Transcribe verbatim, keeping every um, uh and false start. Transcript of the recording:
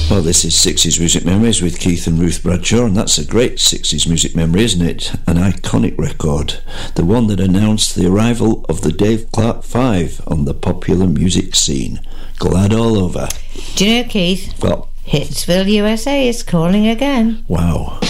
Well, this is sixties Music Memories with Keith and Ruth Bradshaw, and that's a great sixties music memory, isn't it? An iconic record. The one that announced the arrival of the Dave Clark Five on the popular music scene. Glad all over. Do you know, Keith? Well, Hitsville, U S A is calling again. Wow.